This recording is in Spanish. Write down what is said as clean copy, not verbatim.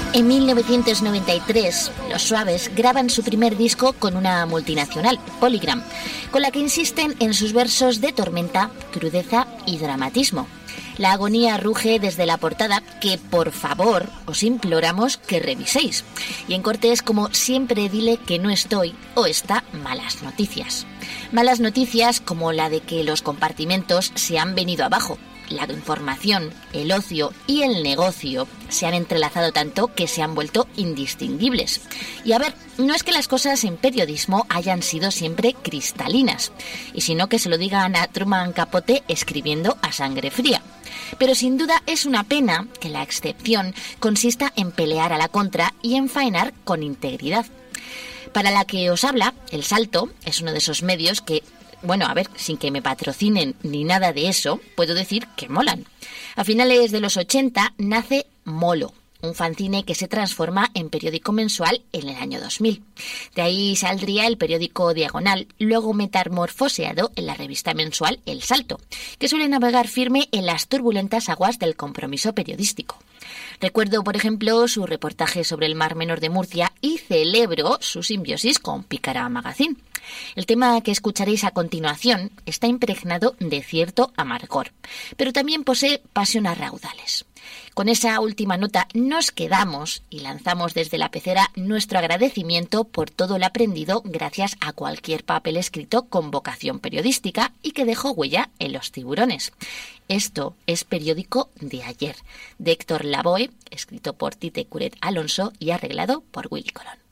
En 1993, Los Suaves graban su primer disco con una multinacional, Polygram, con la que insisten en sus versos de tormenta, crudeza y dramatismo. La agonía ruge desde la portada, que por favor os imploramos que reviséis. Y en corte es como siempre dile que no estoy o está malas noticias. Malas noticias como la de que los compartimentos se han venido abajo. La información, el ocio y el negocio se han entrelazado tanto que se han vuelto indistinguibles. Y a ver, no es que las cosas en periodismo hayan sido siempre cristalinas, y sino que se lo digan a Truman Capote escribiendo a sangre fría. Pero sin duda es una pena que la excepción consista en pelear a la contra y en faenar con integridad. Para la que os habla, El Salto es uno de esos medios que, bueno, a ver, sin que me patrocinen ni nada de eso, puedo decir que molan. A finales de los 80 nace Molo, un fanzine que se transforma en periódico mensual en el año 2000. De ahí saldría el periódico Diagonal, luego metamorfoseado en la revista mensual El Salto, que suele navegar firme en las turbulentas aguas del compromiso periodístico. Recuerdo, por ejemplo, su reportaje sobre el Mar Menor de Murcia y celebro su simbiosis con Pícara Magazine. El tema que escucharéis a continuación está impregnado de cierto amargor, pero también posee pasión a raudales. Con esa última nota nos quedamos y lanzamos desde la pecera nuestro agradecimiento por todo lo aprendido gracias a cualquier papel escrito con vocación periodística y que dejó huella en los tiburones. Esto es Periódico de ayer, de Héctor Lavoe, escrito por Tite Curet Alonso y arreglado por Willy Colón.